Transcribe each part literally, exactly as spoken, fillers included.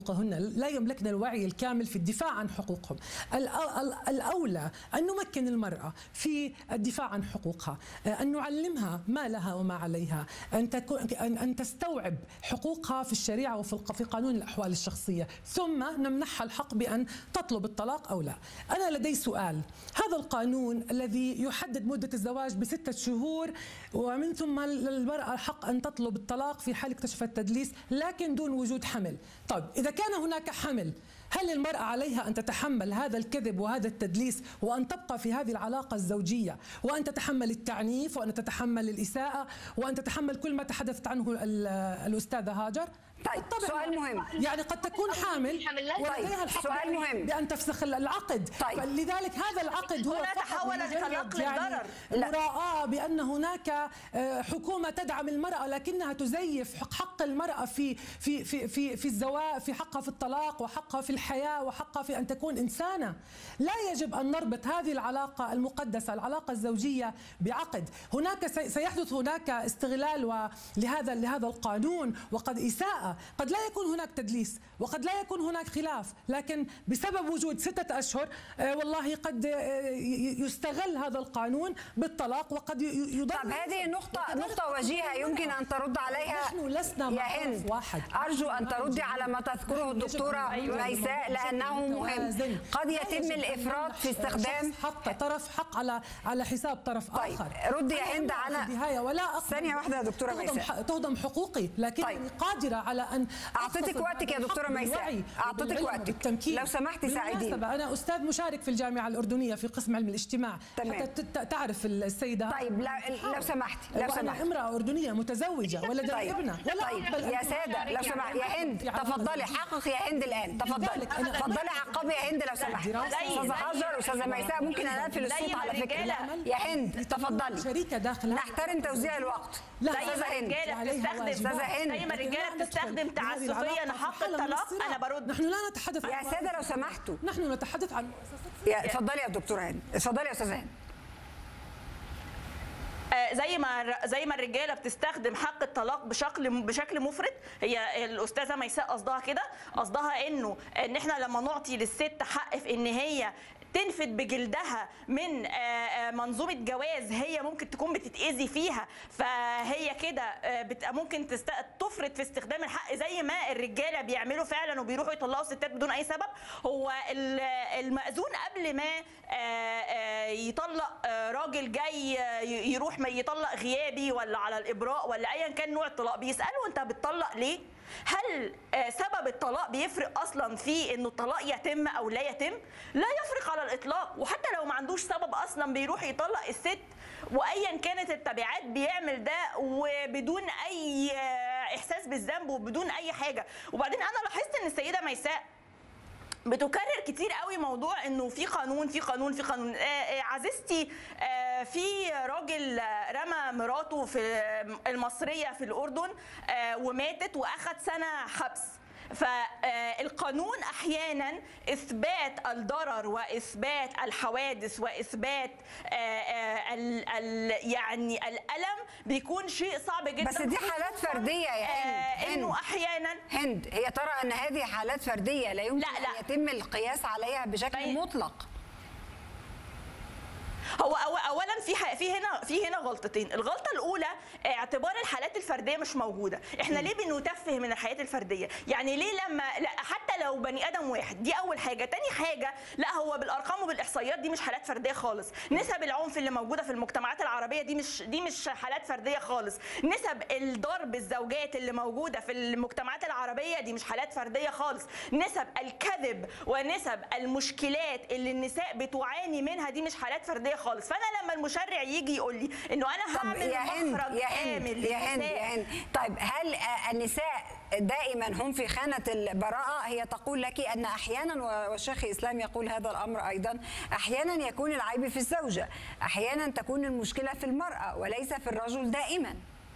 حقوقهن، لا يملكن الوعي الكامل في الدفاع عن حقوقهم. الأولى أن نمكن المرأة في الدفاع عن حقوقها، أن نعلمها ما لها وما عليها، أن تكون أن تستوعب حقوقها في الشريعة وفي قانون الأحوال الشخصية، ثم نمنحها الحق بأن تطلب الطلاق أو لا. أنا لدي سؤال، هذا القانون الذي يحدد مدة الزواج بستة شهور ومن ثم للمرأة الحق أن تطلب الطلاق في حال اكتشفت التدليس لكن دون وجود حمل. طيب إذا كان هناك حمل، هل المرأة عليها أن تتحمل هذا الكذب وهذا التدليس وأن تبقى في هذه العلاقة الزوجية وأن تتحمل التعنيف وأن تتحمل الإساءة وأن تتحمل كل ما تحدثت عنه الأستاذة هاجر؟ طيب سؤال مهم، يعني قد تكون حامل ولديها الحق سؤال مهم بأن تفسخ العقد. طيب. فلذلك هذا العقد هو تحول الطلاق للضرر، مراءة بأن هناك حكومة تدعم المرأة لكنها تزيف حق المرأة في في في في في الزواج، في حقها في الطلاق وحقها في الحياة وحقها في أن تكون إنسانة. لا يجب أن نربط هذه العلاقة المقدسة، العلاقة الزوجية، بعقد. هناك سيحدث هناك استغلال لهذا لهذا القانون وقد إساءة، قد لا يكون هناك تدليس وقد لا يكون هناك خلاف، لكن بسبب وجود ستة أشهر والله قد يستغل هذا القانون بالطلاق وقد يضر. طب هذه نقطة نقطة وجيهة يمكن أن ترد عليها. نحن لسنا يا هند واحد. أرجو أن تردي على ما تذكره الدكتورة ميساء لأنه مهم. قد يتم الإفراط في استخدام حق طرف حق على على حساب طرف طيب. آخر. ردي يا هند على النهاية ولا ثانية واحدة يا دكتورة ميساء. تهضم حقوقي لكن طيب. قادرة على أن أعطيتك وقتك يا دكتورة ميساء، أعطيتك وقتك لو سمحتي ساعديني. أنا أستاذ مشارك في الجامعة الأردنية في قسم علم الاجتماع. تمام. حتى تعرف السيدة. طيب لو سمحتي لو سمحتي امرأة أردنية متزوجة ولديها طيب. ابنة ولا طيب. يا سادة لو سمحتي يا هند تفضلي حقق يا هند الآن، تفضلي تفضلي عقبي يا هند لو سمحتي. أستاذة هاجر أستاذة ميساء ممكن أنا أقفل الصوت على فكرة. يا هند تفضلي. شريكة داخل نحترم توزيع الوقت. لا أستاذة هند أستاذة هند زي ما الرجالة بتستخدم تعسفيا حق الطلاق. أنا برد. نحن لا نتحدث يا سادة لو سمحتوا. نحن نتحدث عن يا اتفضلي يا دكتورة هند، اتفضلي يا أستاذة هند. زي ما زي ما الرجاله بتستخدم حق الطلاق بشكل بشكل مفرط، هي الاستاذه ميساء قصدها كده، قصدها انه ان احنا لما نعطي للست حق في ان هي تنفد بجلدها من منظومه جواز هي ممكن تكون بتتاذي فيها، فهي كده ممكن تفرط في استخدام الحق زي ما الرجاله بيعملوا فعلا وبيروحوا يطلقوا الستات بدون اي سبب. هو المأذون قبل ما يطلق راجل جاي يروح ما يطلق غيابي ولا على الابراء ولا ايا كان نوع الطلاق، بيسالوا انت بتطلق ليه؟ هل سبب الطلاق بيفرق اصلا في انه الطلاق يتم او لا يتم؟ لا يفرق على الاطلاق، وحتى لو ما عندوش سبب اصلا بيروح يطلق الست وايا كانت التبعات بيعمل ده وبدون اي احساس بالذنب وبدون اي حاجه. وبعدين انا لاحظت ان السيده ميساء بتكرر كتير قوي موضوع انه في قانون في قانون في قانون. آه عزيزتي، آه في راجل رمى مراته في المصريه في الاردن آه وماتت واخد سنه حبس. فالقانون احيانا اثبات الضرر واثبات الحوادث واثبات ال ال يعني الالم بيكون شيء صعب جدا. بس دي حالات فرديه يا هند. انه احيانا هند هي ترى ان هذه حالات فرديه لا يمكن لا لا. ان يتم القياس عليها بشكل طيب. مطلق. هو اولا في في هنا في هنا غلطتين. الغلطه الاولى اعتبار الحالات الفرديه مش موجوده. احنا ليه بنتفه من الحالات الفرديه؟ يعني ليه لما لا حتى لو بني ادم واحد، دي اول حاجه. تاني حاجه لا هو بالارقام وبالاحصائيات دي مش حالات فرديه خالص. نسب العنف اللي موجوده في المجتمعات العربيه دي مش دي مش حالات فرديه خالص. نسب الضرب الزوجات اللي موجوده في المجتمعات العربيه دي مش حالات فرديه خالص. نسب الكذب ونسب المشكلات اللي النساء بتعاني منها دي مش حالات فرديه خالص. فانا لما المشرع يجي يقول لي انه انا هعمل مخرج كامل يا هند يا هند طيب هل النساء دائما هم في خانه البراءه؟ هي تقول لك ان احيانا، والشيخ الاسلام يقول هذا الامر ايضا، احيانا يكون العيب في الزوجه، احيانا تكون المشكله في المراه وليس في الرجل دائما.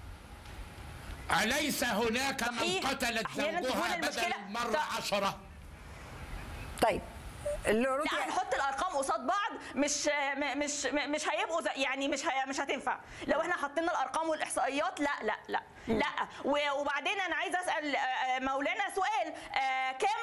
أليس هناك من قتلت زوجها بدل مرة عشرة؟ طيب لا هنحط الارقام قصاد بعض مش مش مش هيبقوا يعني مش هي مش هتنفع لو احنا حطينا الارقام والاحصائيات. لا لا لا لا. وبعدين انا عايزه اسال مولانا سؤال، كام